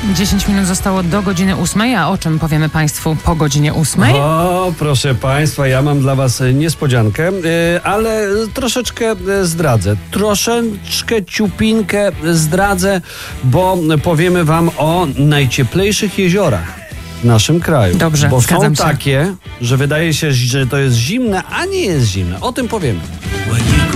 10 minut zostało do godziny 8, a o czym powiemy Państwu po godzinie 8? O, proszę Państwa, ja mam dla Was niespodziankę, ale troszeczkę zdradzę. Troszeczkę ciupinkę zdradzę, bo powiemy Wam o najcieplejszych jeziorach w naszym kraju. Dobrze, bo zgadzam są się. takie, że wydaje się, że to jest zimne, a nie jest zimne. O tym powiemy.